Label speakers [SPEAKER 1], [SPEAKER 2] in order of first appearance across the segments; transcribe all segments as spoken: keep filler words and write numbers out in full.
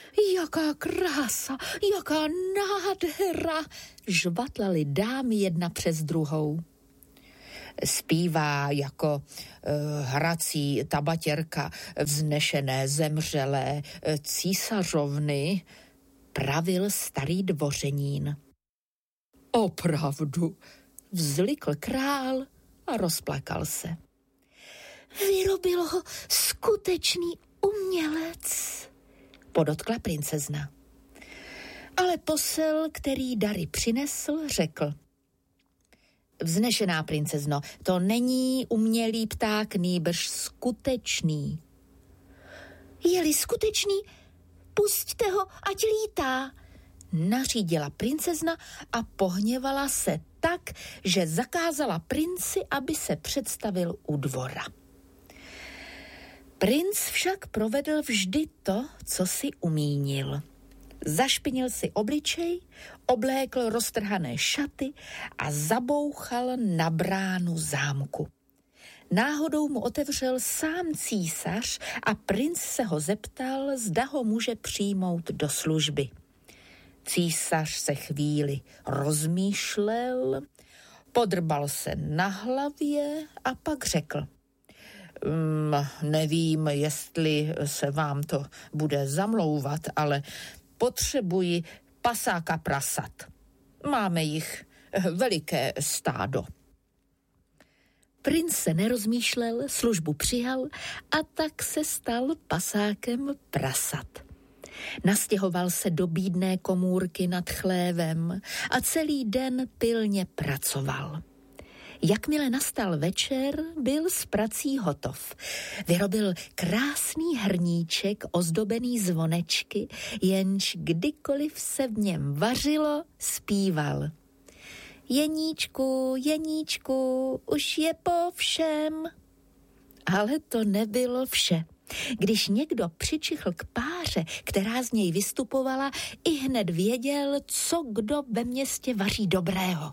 [SPEAKER 1] Jaká krása, jaká nádhera, žvatlali dámy jedna přes druhou. Zpívá jako uh, hrací tabatěrka vznešené zemřelé uh, císařovny, pravil starý dvořenín. Opravdu, vzlikl král a rozplakal se. Vyrobil ho skutečný umělec, podotkla princezna. Ale posel, který dary přinesl, řekl. Vznešená princezno, to není umělý pták, nýbrž skutečný. Je-li skutečný, pusťte ho, ať lítá, nařídila princezna a pohněvala se tak, že zakázala princi, aby se představil u dvora. Princ však provedl vždy to, co si umínil. Zašpinil si obličej, oblékl roztrhané šaty a zabouchal na bránu zámku. Náhodou mu otevřel sám císař a princ se ho zeptal, zda ho může přijmout do služby. Císař se chvíli rozmýšlel, podrbal se na hlavě a pak řekl. Mm, nevím, jestli se vám to bude zamlouvat, ale potřebuji pasáka prasat. Máme jich veliké stádo. Princ se nerozmýšlel, službu přijal a tak se stal pasákem prasat. Nastěhoval se do bídné komůrky nad chlévem a celý den pilně pracoval. Jakmile nastal večer, byl s prací hotov. Vyrobil krásný hrníček ozdobený zvonečky, jenž kdykoliv se v něm vařilo, zpíval. Jeníčku, Jeníčku, už je po všem. Ale to nebylo vše. Když někdo přičichl k páře, která z něj vystupovala, i hned věděl, co kdo ve městě vaří dobrého.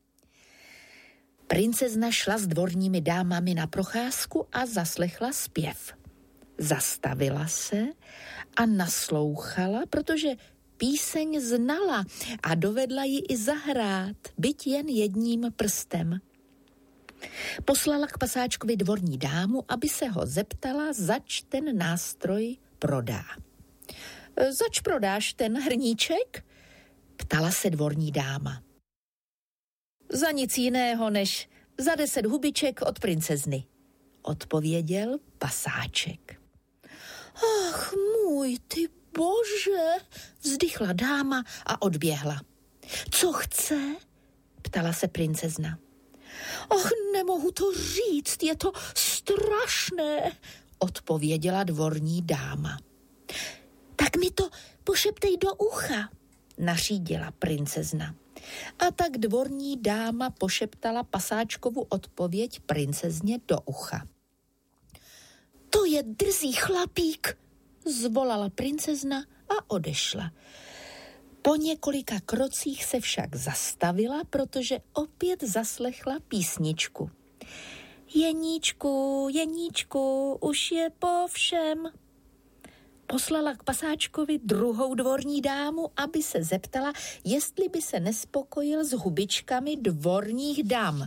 [SPEAKER 1] Princezna šla s dvorními dámami na procházku a zaslechla zpěv. Zastavila se a naslouchala, protože píseň znala a dovedla ji i zahrát, byť jen jedním prstem. Poslala k pasáčkovi dvorní dámu, aby se ho zeptala, zač ten nástroj prodá. Zač prodáš ten hrníček? Ptala se dvorní dáma. Za nic jiného, než za deset hubiček od princezny, odpověděl pasáček. Ach, můj ty bože, vzdychla dáma a odběhla. Co chce? Ptala se princezna. Ach, nemohu to říct, je to strašné, odpověděla dvorní dáma. Tak mi to pošeptej do ucha, nařídila princezna. A tak dvorní dáma pošeptala pasáčkovu odpověď princezně do ucha. To je drzý chlapík, zvolala princezna a odešla. Po několika krocích se však zastavila, protože opět zaslechla písničku. Jeníčku, Jeníčku, už je po všem. Poslala k pasáčkovi druhou dvorní dámu, aby se zeptala, jestli by se nespokojil s hubičkami dvorních dám.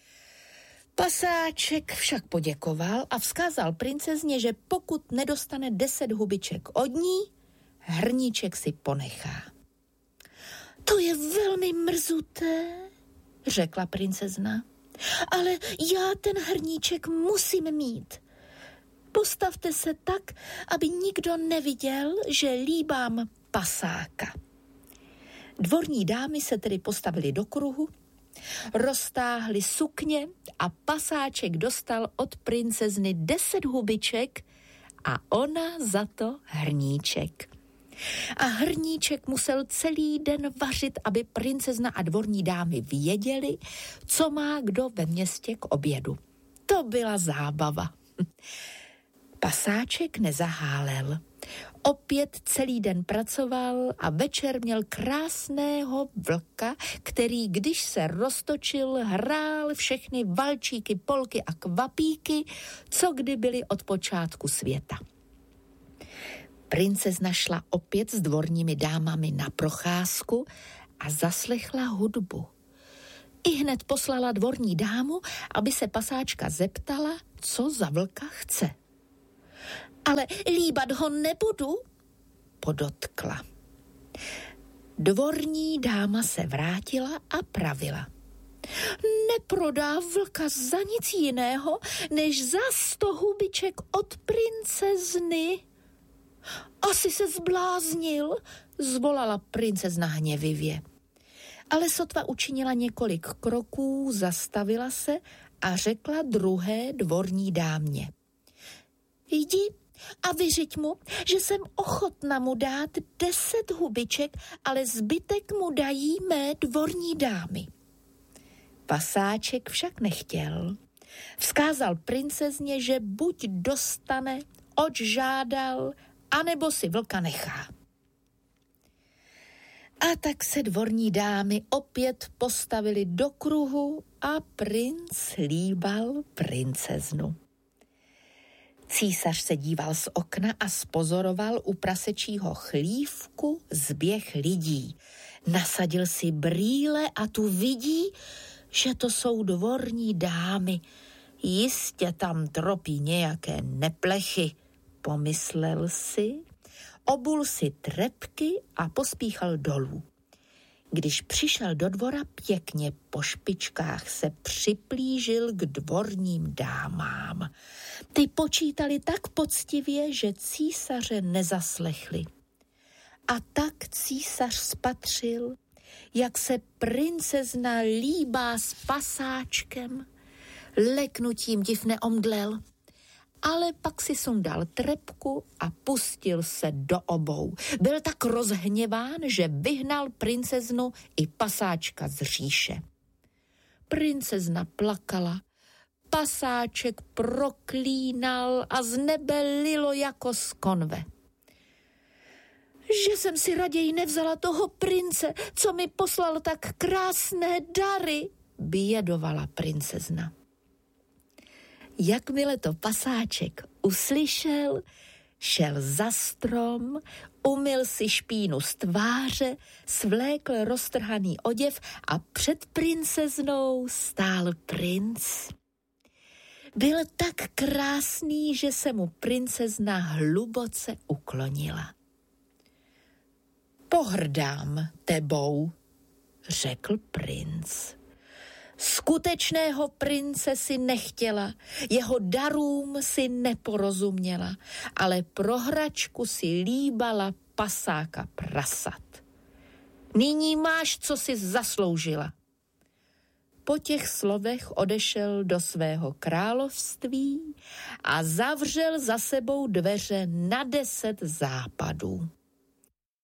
[SPEAKER 1] Pasáček však poděkoval a vzkázal princezně, že pokud nedostane deset hubiček od ní, hrníček si ponechá. To je velmi mrzuté, řekla princezna, ale já ten hrníček musím mít. Postavte se tak, aby nikdo neviděl, že líbám pasáka. Dvorní dámy se tedy postavily do kruhu, roztáhly sukně a pasáček dostal od princezny deset hubiček a ona za to hrníček. A hrníček musel celý den vařit, aby princezna a dvorní dámy věděli, co má kdo ve městě k obědu. To byla zábava. Pasáček nezahálel. Opět celý den pracoval a večer měl krásného vlka, který, když se roztočil, hrál všechny valčíky, polky a kvapíky, co kdy byly od počátku světa. Princezna šla opět s dvorními dámami na procházku a zaslechla hudbu. Ihned poslala dvorní dámu, aby se pasáčka zeptala, co za vlka chce. Ale líbat ho nebudu, podotkla. Dvorní dáma se vrátila a pravila. Neprodá vlka za nic jiného, než za sto hubiček od princezny. Asi se zbláznil, zvolala princezna hněvivě. Ale sotva učinila několik kroků, zastavila se a řekla druhé dvorní dámě. Jdi a vyřiď mu, že jsem ochotna mu dát deset hubiček, ale zbytek mu dají mé dvorní dámy. Pasáček však nechtěl. Vzkázal princezně, že buď dostane, oč žádal, anebo si vlka nechá. A tak se dvorní dámy opět postavili do kruhu a princ líbal princeznu. Císař se díval z okna a spozoroval u prasečího chlívku zběh lidí. Nasadil si brýle a tu vidí, že to jsou dvorní dámy. Jistě tam tropí nějaké neplechy, pomyslel si, obul si trepky a pospíchal dolů. Když přišel do dvora, pěkně po špičkách se připlížil k dvorním dámám. Ty počítali tak poctivě, že císaře nezaslechli. A tak císař spatřil, jak se princezna líbá s pasáčkem. Leknutím div neomdlel, ale pak si sundal trepku a pustil se do obou. Byl tak rozhněván, že vyhnal princeznu i pasáčka z říše. Princezna plakala, pasáček proklínal a z nebe lilo jako z konve. Že jsem si raději nevzala toho prince, co mi poslal tak krásné dary, bědovala princezna. Jakmile to pasáček uslyšel, šel za strom, umyl si špínu z tváře, svlékl roztrhaný oděv a před princeznou stál princ. Byl tak krásný, že se mu princezna hluboce uklonila. Pohrdám tebou, řekl princ. Skutečného prince si nechtěla, jeho darům si neporozuměla, ale pro hračku si líbala pasáka prasat. Nyní máš, co si zasloužila. Po těch slovech odešel do svého království a zavřel za sebou dveře na deset západů.